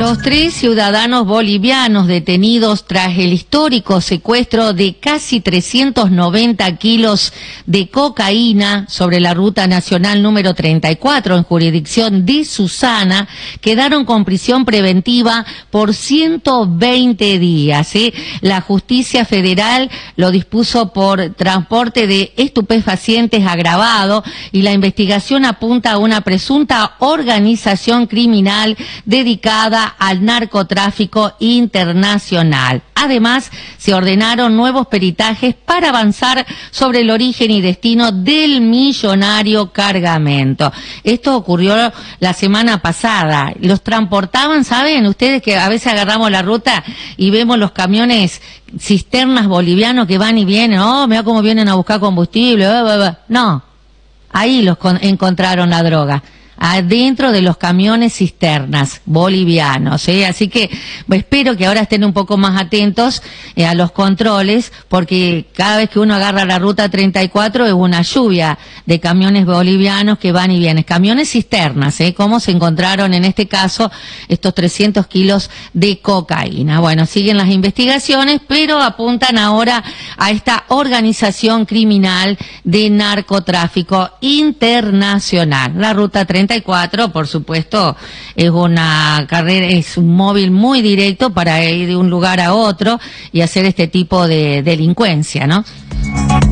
Los 3 ciudadanos bolivianos detenidos tras el histórico secuestro de casi 390 kilos de cocaína sobre la ruta nacional número 34 en jurisdicción de Susana quedaron con prisión preventiva por 120 días. La justicia federal lo dispuso por transporte de estupefacientes agravado y la investigación apunta a una presunta organización criminal dedicada al narcotráfico internacional. Además, se ordenaron nuevos peritajes para avanzar sobre el origen y destino del millonario cargamento. Esto ocurrió la semana pasada. Los transportaban, ¿saben? Ustedes que a veces agarramos la ruta y vemos los camiones cisternas bolivianos que van y vienen. Oh, mira cómo vienen a buscar combustible. No, ahí encontraron la droga. Adentro de los camiones cisternas bolivianos, Así que espero que ahora estén un poco más atentos a los controles, porque cada vez que uno agarra la ruta 34 es una lluvia de camiones bolivianos que van y vienen, camiones cisternas, como se encontraron en este caso estos 300 kilos de cocaína. Bueno, siguen las investigaciones, pero apuntan ahora a esta organización criminal de narcotráfico internacional. La ruta 34, por supuesto, es una carrera, es un móvil muy directo para ir de un lugar a otro y hacer este tipo de delincuencia, ¿no?